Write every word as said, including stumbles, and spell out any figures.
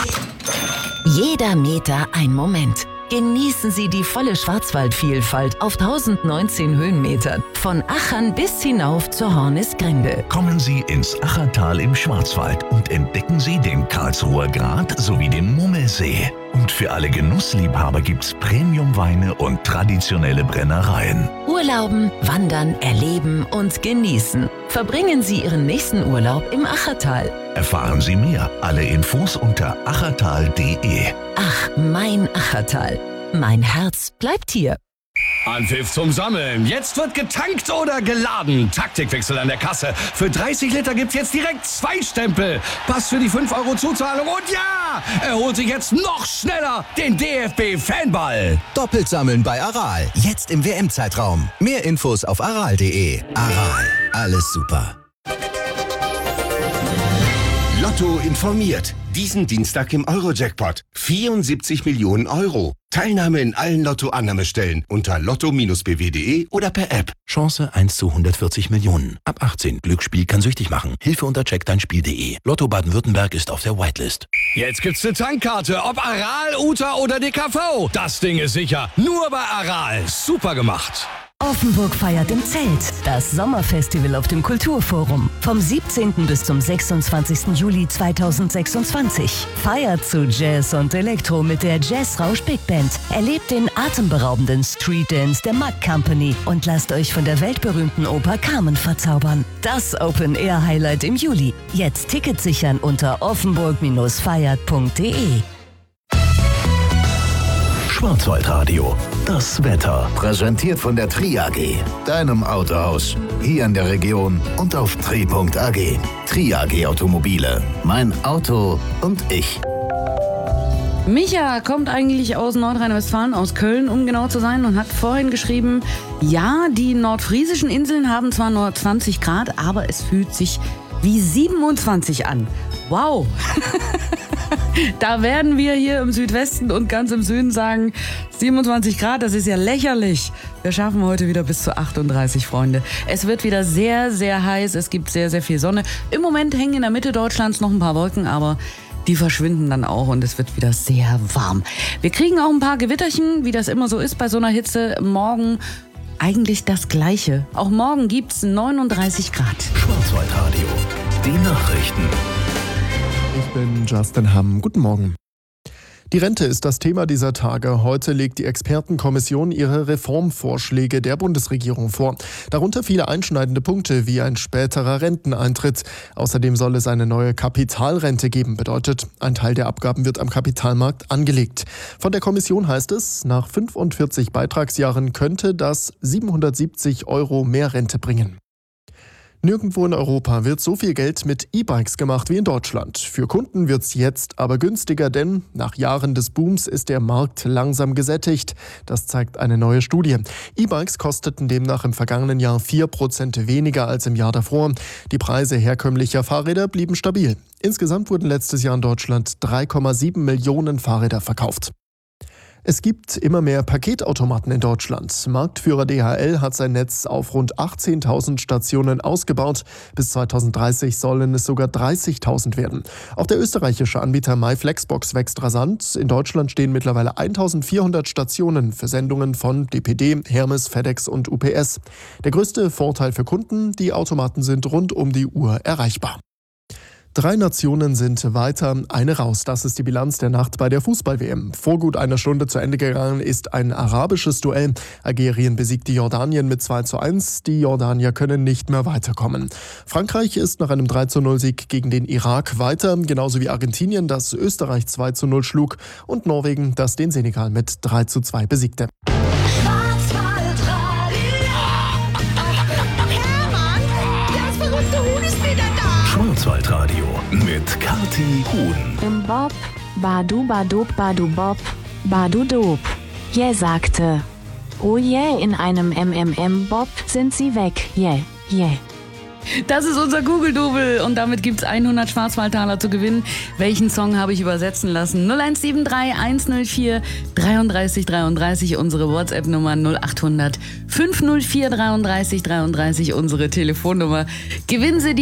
Jeder Meter ein Moment. Genießen Sie die volle Schwarzwaldvielfalt auf tausendneunzehn Höhenmetern. Von Achern bis hinauf zur Hornisgrinde. Kommen Sie ins Achertal im Schwarzwald und entdecken Sie den Karlsruher Grat sowie den Mummelsee. Und für alle Genussliebhaber gibt's Premiumweine und traditionelle Brennereien. Urlauben, wandern, erleben und genießen. Verbringen Sie Ihren nächsten Urlaub im Achertal. Erfahren Sie mehr. Alle Infos unter achertal punkt de. Ach, mein Achertal. Mein Herz bleibt hier. Anpfiff zum Sammeln. Jetzt wird getankt oder geladen. Taktikwechsel an der Kasse. Für dreißig Liter gibt's jetzt direkt zwei Stempel. Pass für die fünf Euro Zuzahlung. Und ja, er holt sich jetzt noch schneller den D F B-Fanball. Doppelt sammeln bei Aral. Jetzt im W M-Zeitraum. Mehr Infos auf aral punkt de. Aral. Alles super. Lotto informiert. Diesen Dienstag im Euro-Jackpot. vierundsiebzig Millionen Euro. Teilnahme in allen Lotto-Annahmestellen unter lotto Bindestrich b w punkt de oder per App. Chance eins zu hundertvierzig Millionen. Ab achtzehn. Glücksspiel kann süchtig machen. Hilfe unter check dein Spiel punkt de. Lotto Baden-Württemberg ist auf der Whitelist. Jetzt gibt's eine Tankkarte. Ob Aral, Uta oder D K V. Das Ding ist sicher. Nur bei Aral. Super gemacht. Offenburg feiert im Zelt. Das Sommerfestival auf dem Kulturforum. Vom siebzehnten bis zum sechsundzwanzigsten Juli zweitausendsechsundzwanzig. Feiert zu Jazz und Elektro mit der Jazzrausch Big Band. Erlebt den atemberaubenden Street Dance der Mack Company und lasst euch von der weltberühmten Oper Carmen verzaubern. Das Open-Air-Highlight im Juli. Jetzt Tickets sichern unter offenburg feiert punkt de. Schwarzwaldradio. Das Wetter. Präsentiert von der Tri A G, deinem Autohaus. Hier in der Region und auf tri punkt a g. Tri A G Automobile. Mein Auto und ich. Micha kommt eigentlich aus Nordrhein-Westfalen, aus Köln, um genau zu sein, und hat vorhin geschrieben, ja, die nordfriesischen Inseln haben zwar nur zwanzig Grad, aber es fühlt sich wie siebenundzwanzig an. Wow! Da werden wir hier im Südwesten und ganz im Süden sagen, siebenundzwanzig Grad, das ist ja lächerlich. Wir schaffen heute wieder bis zu achtunddreißig, Freunde. Es wird wieder sehr, sehr heiß, es gibt sehr, sehr viel Sonne. Im Moment hängen in der Mitte Deutschlands noch ein paar Wolken, aber die verschwinden dann auch und es wird wieder sehr warm. Wir kriegen auch ein paar Gewitterchen, wie das immer so ist bei so einer Hitze. Morgen eigentlich das Gleiche. Auch morgen gibt's neununddreißig Grad. Schwarzwaldradio. Die Nachrichten. Ich bin Justin Hamm. Guten Morgen. Die Rente ist das Thema dieser Tage. Heute legt die Expertenkommission ihre Reformvorschläge der Bundesregierung vor. Darunter viele einschneidende Punkte wie ein späterer Renteneintritt. Außerdem soll es eine neue Kapitalrente geben. Bedeutet, ein Teil der Abgaben wird am Kapitalmarkt angelegt. Von der Kommission heißt es, nach fünfundvierzig Beitragsjahren könnte das siebenhundertsiebzig Euro mehr Rente bringen. Nirgendwo in Europa wird so viel Geld mit E-Bikes gemacht wie in Deutschland. Für Kunden wird es jetzt aber günstiger, denn nach Jahren des Booms ist der Markt langsam gesättigt. Das zeigt eine neue Studie. E-Bikes kosteten demnach im vergangenen Jahr vier Prozent weniger als im Jahr davor. Die Preise herkömmlicher Fahrräder blieben stabil. Insgesamt wurden letztes Jahr in Deutschland drei Komma sieben Millionen Fahrräder verkauft. Es gibt immer mehr Paketautomaten in Deutschland. Marktführer D H L hat sein Netz auf rund achtzehntausend Stationen ausgebaut. Bis zweitausenddreißig sollen es sogar dreißigtausend werden. Auch der österreichische Anbieter MyFlexbox wächst rasant. In Deutschland stehen mittlerweile eintausendvierhundert Stationen für Sendungen von D P D, Hermes, FedEx und U P S. Der größte Vorteil für Kunden: die Automaten sind rund um die Uhr erreichbar. Drei Nationen sind weiter, eine raus. Das ist die Bilanz der Nacht bei der Fußball-W M. Vor gut einer Stunde zu Ende gegangen ist ein arabisches Duell. Algerien besiegte Jordanien mit zwei zu eins. Die Jordanier können nicht mehr weiterkommen. Frankreich ist nach einem drei zu null Sieg gegen den Irak weiter, genauso wie Argentinien, das Österreich zwei zu null schlug, und Norwegen, das den Senegal mit drei zu zwei besiegte. Schwarzwaldradio mit Kathi Huhn. Im Bob, Badu Badub Badu Bob, Badu Dob. Je sagte, oh je, yeah, in einem M M M-Bob sind sie weg, je, yeah, je. Yeah. Das ist unser Google-Double und damit gibt's hundert Schwarzwaldtaler zu gewinnen. Welchen Song habe ich übersetzen lassen? null eins sieben drei eins null vier dreiunddreißig dreiunddreißig, unsere WhatsApp-Nummer null acht hundert fünf null vier dreiunddreißig dreiunddreißig, unsere Telefonnummer. Gewinnen Sie die